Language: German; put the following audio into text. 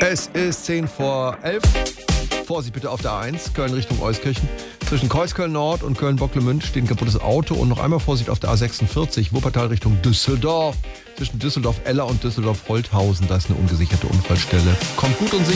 Es ist 10 vor 11. Vorsicht bitte auf der A1, Köln Richtung Euskirchen. Zwischen Kreuzköln Nord und Köln-Bocklemünd steht ein kaputtes Auto. Und noch einmal Vorsicht auf der A46, Wuppertal Richtung Düsseldorf. Zwischen Düsseldorf-Eller und Düsseldorf-Holthausen, da ist eine ungesicherte Unfallstelle. Kommt gut und sicher